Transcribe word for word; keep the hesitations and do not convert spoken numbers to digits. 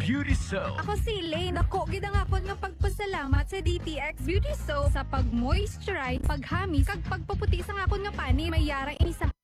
Beauty Soap. Ako si Lane. Dako gid ang akon nga pagpasalamat sa D T X Beauty Soap sa pag-moisturize, paghamis, kag pagpaputi sa akon nga pani. May yara ini sa